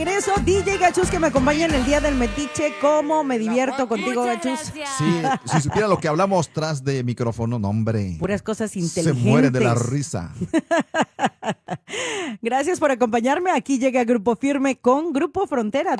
Regreso, DJ Gachus, que me acompaña en el día del metiche. ¿Cómo me divierto contigo, Gachus? Sí, si supiera lo que hablamos tras de micrófono, no, hombre. Puras cosas inteligentes. Se muere de la risa. Gracias por acompañarme. Aquí llega Grupo Firme con Grupo Frontera.